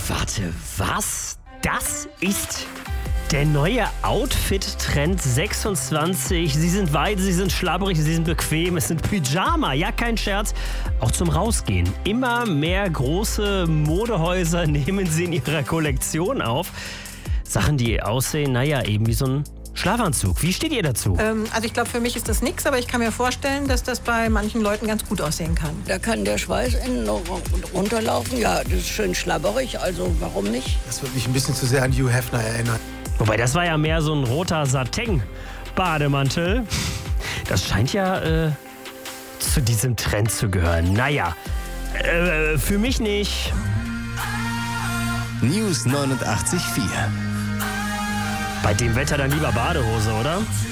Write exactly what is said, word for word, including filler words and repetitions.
Warte, was? Das ist der neue Outfit-Trend sechsundzwanzig. Sie sind weit, sie sind schlabberig, sie sind bequem. Es sind Pyjama, ja, kein Scherz. Auch zum Rausgehen. Immer mehr große Modehäuser nehmen sie in ihrer Kollektion auf. Sachen, die aussehen, naja, eben wie so ein Schlafanzug. Wie steht ihr dazu? Ähm, also ich glaube, für mich ist das nichts, aber ich kann mir vorstellen, dass das bei manchen Leuten ganz gut aussehen kann. Da kann der Schweiß innen noch runterlaufen. Ja, das ist schön schlabberig, also warum nicht? Das wird mich ein bisschen zu sehr an Hugh Hefner erinnern. Wobei, das war ja mehr so ein roter Satin-Bademantel. Das scheint ja äh, zu diesem Trend zu gehören. Naja, äh, für mich nicht. News neunundachtzig Komma vier. Bei dem Wetter dann lieber Badehose, oder?